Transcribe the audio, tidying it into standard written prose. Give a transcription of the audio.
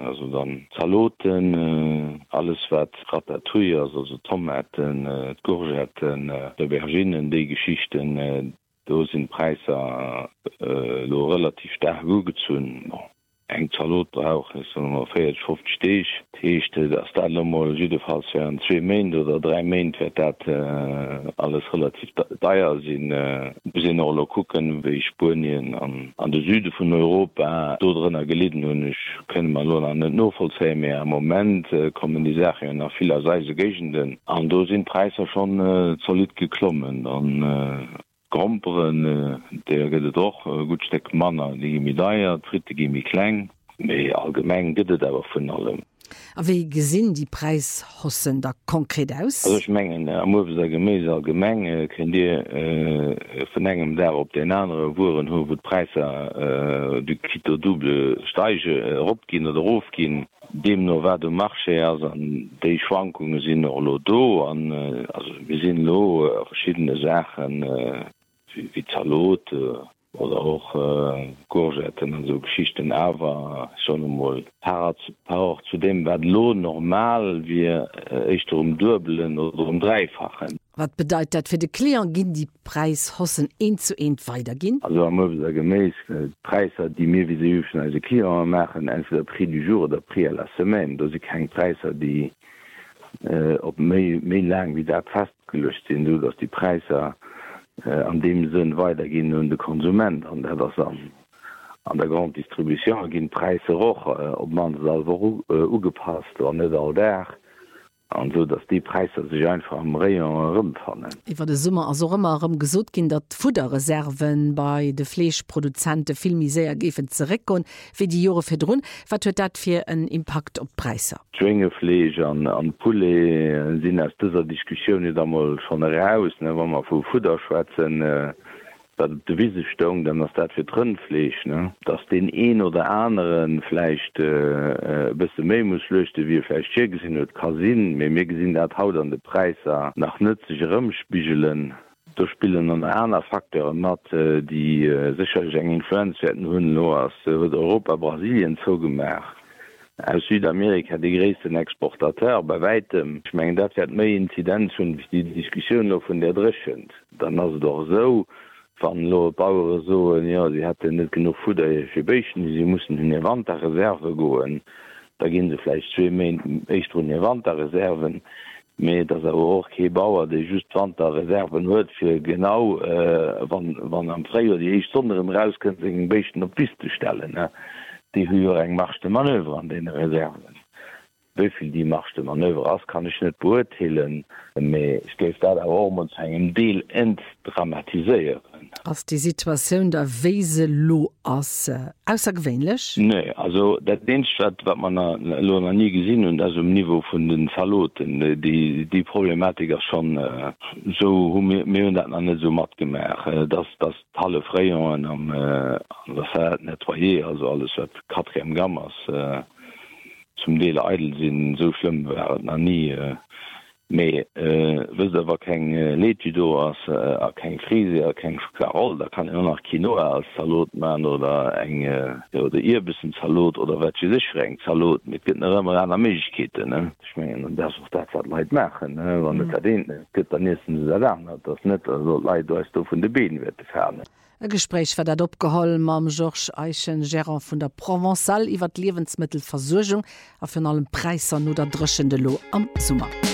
also dann Zaloten, alles was Ratatouille, also Tomaten, Courgetten, Auberginen, die Geschichten, da sind Preise relativ stark hochgezogen. Eng Salot auch ist 450 Stich. Techte das mal jedenfalls für 2 Monate oder 3 Monate wird das alles relativ teuer sind. Wir sind auch gucken, wie Spanien an der Süden von Europa dort drin gelitten und ich kann mal nur an den nachvollziehen mehr. Im Moment kommen die Sachen nach vielerseits Gegenden und da sind Preise schon solid geklommen. Und Gromperen, der gëtt doch gutsteck Manner, die mi daier, Fritte gi mi kleng, méi allgemeng gëtt awer vun allem. Aéi gesinn die Preishossen da konkret aus? Alsoch menggen mower geméis allgemeng ken Dir vun engem der op den andere Wuren ho wo Preiser du Kito double Steige opginn oder ofginn. Dem no war du marché an déi Schwankungen sinn lo do an wir sinn lo verschiedene Sachen wie Zalot oder auch Courgetten an so Geschichten awer schon mal Power zu dem wat lo normal wie echt dubelen oder dreifachen. Wat bedeit dat fir de Klier ginn die Preishossen 1 zu 1 weiterginn? Also gemäß Preiser, die mir wie sie üben als Klier machen, entweder Prix du jour oder Prix à la semaine. Da sind keine Preiser, die op méi lang wie dat festgelöscht sind, so dass die Preiser an dem Sinn weitergehen und der Konsument an der an der Grunddistribution gehen Preise hoch, ob man selber ugepasst oder nicht all der. Und so dass die Preise sich einfach am Rayon rumfahren. Iwer de Summer also immer gesot gin, dat Futterreserven bei de Fleischproduzenten viel miséier gefen zurückkommen wie die Jahre firrun. Was huet dat fir einen Impact op Preise? Schwingefleisch an Poulet sind aus dieser Diskussion damals schon heraus, wenn man vu Futter schwätzen. De Wiesestung, dann das fir Rindfleisch, dass den een oder anderen vielleicht bis méi muss löschte wie vielleicht hier gesinn huet Kasin, mir gesinn dat haut an de Preise nach nützlich rumspiegelen. Da spielen an einer Faktor mat die sicher eng Influenz werden hunn lo aus Europa Brasilien zogemerk. Aus Südamerika die größten Exportateur bei weitem. Ich meine, dat wird méi Inzidenz hun die Diskussion lo von der dreschend. Dann as doch so. Van lo Bauer so ja, sie hat net genug Futter fir bechen, sie mussten hun Wand der Reserve goen. Da gin se fleich 2 echt hun Wand der Reserven, me dat auch ke Bauer, de just Wand der Reserven huet fir genau wann am Freier die ich sonderem rauskennt eng bechten op Piste stellen. Die höher eng machte Manöver an den Reserven. Wieviel die machte Manöver ass kann ich net beurteilen, ich gef dat auch engem Deel entdramatiseieren. Ass die Situation der Wese lo ass aussergewwenlech? Nee, also dat Dienststadt wat man lo nie gesinn und as Niveau vun den Zaloten die Problematik schon so mé dat an net so mat gemerk, dass das talle Freiungen am nettoyer, also alles wat 4. Gammers zum Deel Eidelsinn so schlimm werden an nie war kein Letudo as kein Krise kein Karol, da kann immer nach Kino als Salotmann oder eng oder ihr bisschen Salot oder wat sich schränkt Salot mit immer an Milchkette ich mein, und das dat leid machen wann das net leid du von de Bedenwerte ferne. Ein Gespräch war dat opgeholl mam Georges Eichen Gérant vun der Provençal iwwer d Lebensmittelversorgung a vun allem Preiser no der drschende Lo am Summer.